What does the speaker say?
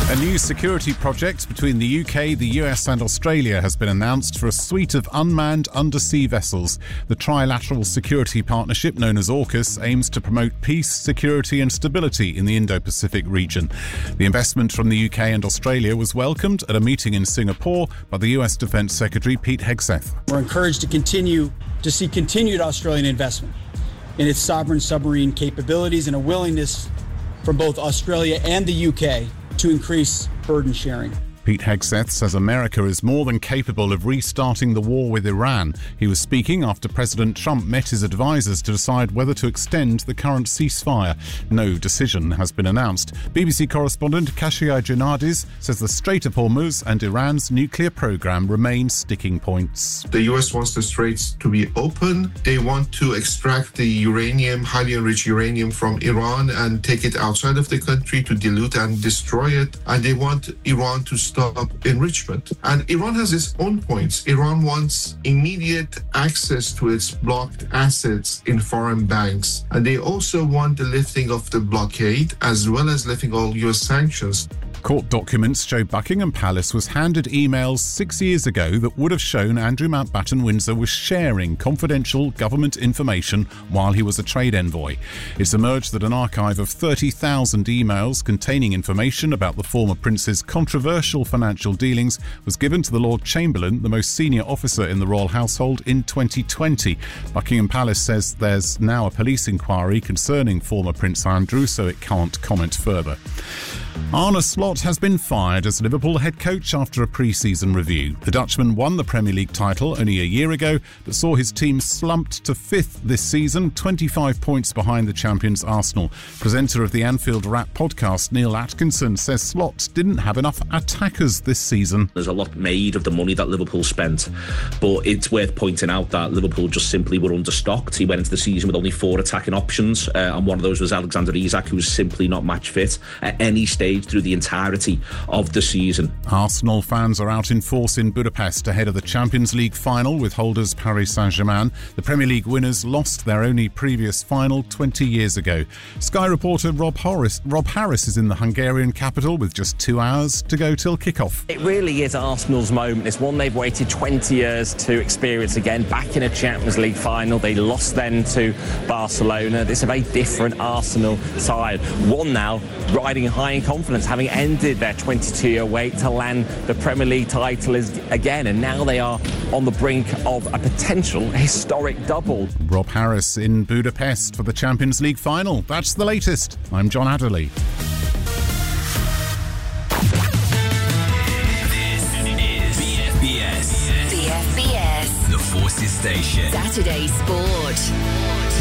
A new security project between the UK, the US and Australia has been announced for a suite of unmanned undersea vessels. The Trilateral Security Partnership, known as AUKUS, aims to promote peace, security and stability in the Indo-Pacific region. The investment from the UK and Australia was welcomed at a meeting in Singapore by the US Defence Secretary Pete Hegseth. We're encouraged to see continued Australian investment in its sovereign submarine capabilities and a willingness from both Australia and the UK to increase burden sharing. Pete Hegseth says America is more than capable of restarting the war with Iran. He was speaking after President Trump met his advisers to decide whether to extend the current ceasefire. No decision has been announced. BBC correspondent Kashia Janardis says the Strait of Hormuz and Iran's nuclear program remain sticking points. The US wants the straits to be open. They want to extract the uranium, highly enriched uranium from Iran and take it outside of the country to dilute and destroy it. And they want Iran to stop enrichment. And Iran has its own points. Iran wants immediate access to its blocked assets in foreign banks. And they also want the lifting of the blockade as well as lifting all US sanctions. Court documents show Buckingham Palace was handed emails 6 years ago that would have shown Andrew Mountbatten Windsor was sharing confidential government information while he was a trade envoy. It's emerged that an archive of 30,000 emails containing information about the former prince's controversial financial dealings was given to the Lord Chamberlain, the most senior officer in the royal household, in 2020. Buckingham Palace says there's now a police inquiry concerning former Prince Andrew, so it can't comment further. Arne Slot has been fired as Liverpool head coach after a pre-season review. The Dutchman won the Premier League title only a year ago, but saw his team slumped to 5th this season, 25 points behind the champions Arsenal. Presenter of the Anfield Wrap podcast, Neil Atkinson, says Slot didn't have enough attackers this season. There's a lot made of the money that Liverpool spent, but it's worth pointing out that Liverpool just simply were understocked. He went into the season with only 4 attacking options, and one of those was Alexander Isak, who was simply not match fit at any stage through the entirety of the season. Arsenal fans are out in force in Budapest ahead of the Champions League final with holders Paris Saint-Germain. The Premier League winners lost their only previous final 20 years ago. Sky reporter Rob Harris is in the Hungarian capital with just 2 hours to go till kick-off. It really is Arsenal's moment. It's one they've waited 20 years to experience again, back in a Champions League final. They lost then to Barcelona. This is a very different Arsenal side. One now riding high in confidence, having ended their 22-year wait to land the Premier League title again, and now they are on the brink of a potential historic double. Rob Harris in Budapest for the Champions League final. That's the latest. I'm John Adderley. This is BFBS. BFBS. The Forces Station. Saturday Sport.